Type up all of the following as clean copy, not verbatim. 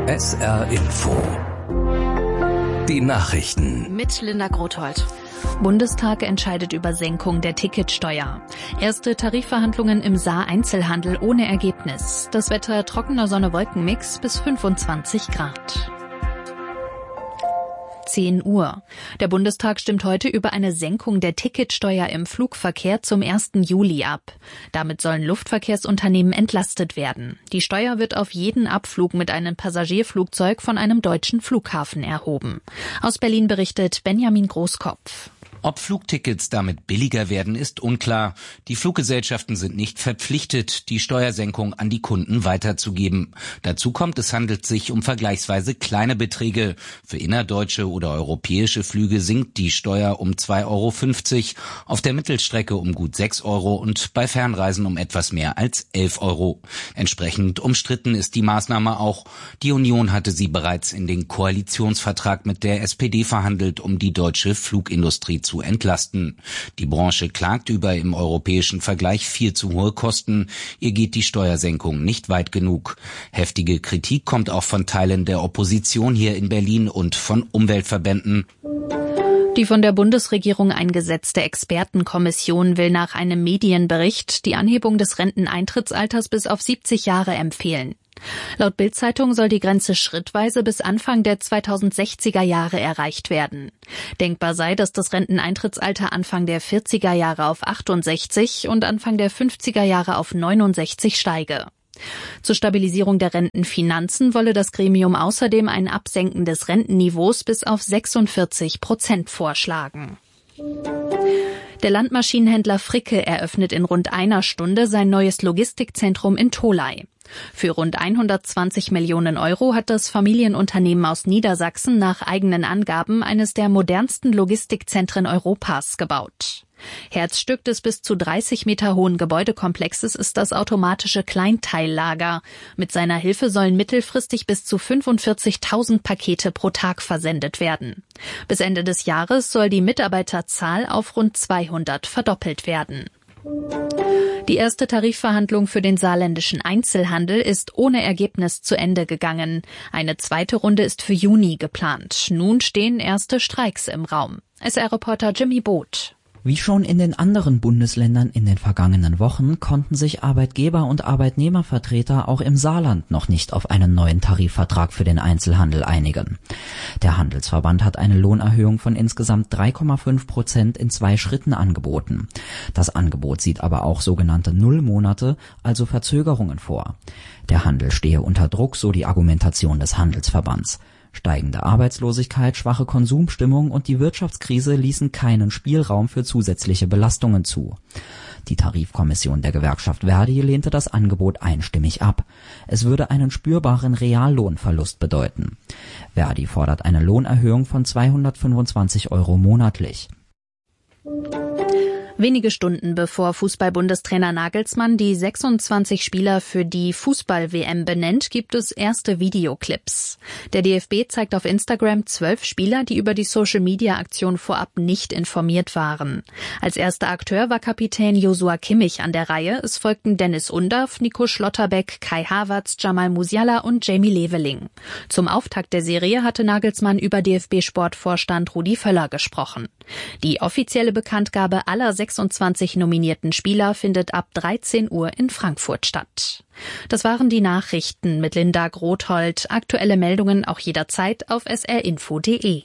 SR Info. Die Nachrichten. Mit Linda Grothold. Bundestag entscheidet über Senkung der Ticketsteuer. Erste Tarifverhandlungen im Saar-Einzelhandel ohne Ergebnis. Das Wetter trockener Sonne-Wolken-Mix bis 25 Grad. 10 Uhr. Der Bundestag stimmt heute über eine Senkung der Ticketsteuer im Flugverkehr zum 1. Juli ab. Damit sollen Luftverkehrsunternehmen entlastet werden. Die Steuer wird auf jeden Abflug mit einem Passagierflugzeug von einem deutschen Flughafen erhoben. Aus Berlin berichtet Benjamin Großkopf. Ob Flugtickets damit billiger werden, ist unklar. Die Fluggesellschaften sind nicht verpflichtet, die Steuersenkung an die Kunden weiterzugeben. Dazu kommt, es handelt sich um vergleichsweise kleine Beträge. Für innerdeutsche oder europäische Flüge sinkt die Steuer um 2,50 €, auf der Mittelstrecke um gut 6 € und bei Fernreisen um etwas mehr als 11 €. Entsprechend umstritten ist die Maßnahme auch. Die Union hatte sie bereits in den Koalitionsvertrag mit der SPD verhandelt, um die deutsche Flugindustrie zu entlasten. Die Branche klagt über im europäischen Vergleich viel zu hohe Kosten. Ihr geht die Steuersenkung nicht weit genug. Heftige Kritik kommt auch von Teilen der Opposition hier in Berlin und von Umweltverbänden. Die von der Bundesregierung eingesetzte Expertenkommission will nach einem Medienbericht die Anhebung des Renteneintrittsalters bis auf 70 Jahre empfehlen. Laut Bild-Zeitung soll die Grenze schrittweise bis Anfang der 2060er Jahre erreicht werden. Denkbar sei, dass das Renteneintrittsalter Anfang der 40er Jahre auf 68 und Anfang der 50er Jahre auf 69 steige. Zur Stabilisierung der Rentenfinanzen wolle das Gremium außerdem ein Absenken des Rentenniveaus bis auf 46% vorschlagen. Der Landmaschinenhändler Fricke eröffnet in rund einer Stunde sein neues Logistikzentrum in Tholey. Für rund 120 Millionen € hat das Familienunternehmen aus Niedersachsen nach eigenen Angaben eines der modernsten Logistikzentren Europas gebaut. Herzstück des bis zu 30 Meter hohen Gebäudekomplexes ist das automatische Kleinteillager. Mit seiner Hilfe sollen mittelfristig bis zu 45.000 Pakete pro Tag versendet werden. Bis Ende des Jahres soll die Mitarbeiterzahl auf rund 200 verdoppelt werden. Die erste Tarifverhandlung für den saarländischen Einzelhandel ist ohne Ergebnis zu Ende gegangen. Eine zweite Runde ist für Juni geplant. Nun stehen erste Streiks im Raum. SR-Reporter Jimmy Boot. Wie schon in den anderen Bundesländern in den vergangenen Wochen konnten sich Arbeitgeber- und Arbeitnehmervertreter auch im Saarland noch nicht auf einen neuen Tarifvertrag für den Einzelhandel einigen. Der Handelsverband hat eine Lohnerhöhung von insgesamt 3,5% in 2 Schritten angeboten. Das Angebot sieht aber auch sogenannte Nullmonate, also Verzögerungen vor. Der Handel stehe unter Druck, so die Argumentation des Handelsverbands. Steigende Arbeitslosigkeit, schwache Konsumstimmung und die Wirtschaftskrise ließen keinen Spielraum für zusätzliche Belastungen zu. Die Tarifkommission der Gewerkschaft Verdi lehnte das Angebot einstimmig ab. Es würde einen spürbaren Reallohnverlust bedeuten. Verdi fordert eine Lohnerhöhung von 225 € monatlich. Wenige Stunden bevor Fußball-Bundestrainer Nagelsmann die 26 Spieler für die Fußball-WM benennt, gibt es erste Videoclips. Der DFB zeigt auf Instagram 12 Spieler, die über die Social-Media-Aktion vorab nicht informiert waren. Als erster Akteur war Kapitän Joshua Kimmich an der Reihe. Es folgten Dennis Undaff, Nico Schlotterbeck, Kai Havertz, Jamal Musiala und Jamie Leveling. Zum Auftakt der Serie hatte Nagelsmann über DFB-Sportvorstand Rudi Völler gesprochen. Die offizielle Bekanntgabe aller 26 nominierten Spieler findet ab 13 Uhr in Frankfurt statt. Das waren die Nachrichten mit Linda Grothold. Aktuelle Meldungen auch jederzeit auf srinfo.de.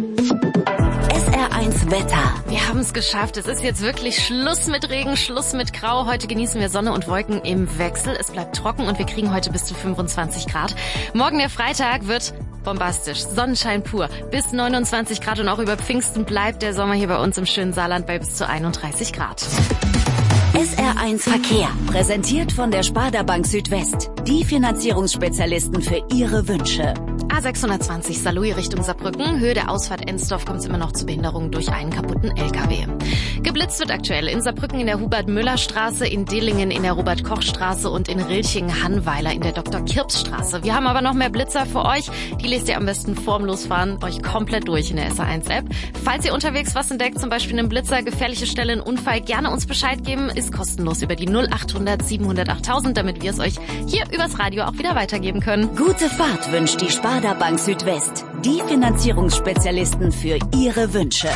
SR1 Wetter. Wir haben es geschafft. Es ist jetzt wirklich Schluss mit Regen, Schluss mit Grau. Heute genießen wir Sonne und Wolken im Wechsel. Es bleibt trocken und wir kriegen heute bis zu 25 Grad. Morgen der Freitag wird bombastisch. Sonnenschein pur. Bis 29 Grad und auch über Pfingsten bleibt der Sommer hier bei uns im schönen Saarland bei bis zu 31 Grad. SR1 Verkehr. Präsentiert von der Sparda Bank Südwest. Die Finanzierungsspezialisten für Ihre Wünsche. A620 Saarlouis Richtung Saarbrücken. Höhe der Ausfahrt Ensdorf kommt es immer noch zu Behinderungen durch einen kaputten LKW. Geblitzt wird aktuell in Saarbrücken in der Hubert-Müller-Straße, in Dillingen in der Robert-Koch-Straße und in Rilching-Hannweiler in der Dr.-Kirps-Straße. Wir haben aber noch mehr Blitzer für euch. Die lest ihr am besten vorm Losfahren euch komplett durch in der SR1-App. Falls ihr unterwegs was entdeckt, zum Beispiel einen Blitzer, gefährliche Stelle, einen Unfall, gerne uns Bescheid geben. Ist kostenlos über die 0800 700 8000, damit wir es euch hier übers Radio auch wieder weitergeben können. Gute Fahrt wünscht die Sparda Bank Südwest. Die Finanzierungsspezialisten für Ihre Wünsche.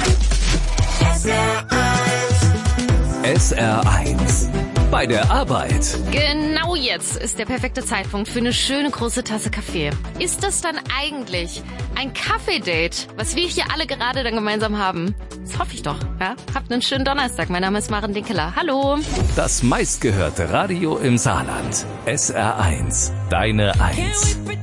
SR1 bei der Arbeit. Genau jetzt ist der perfekte Zeitpunkt für eine schöne große Tasse Kaffee. Ist das dann eigentlich ein Kaffee-Date, was wir hier alle gerade dann gemeinsam haben? Das hoffe ich doch. Ja? Habt einen schönen Donnerstag. Mein Name ist Maren Dinkeler. Hallo. Das meistgehörte Radio im Saarland. SR1, deine 1.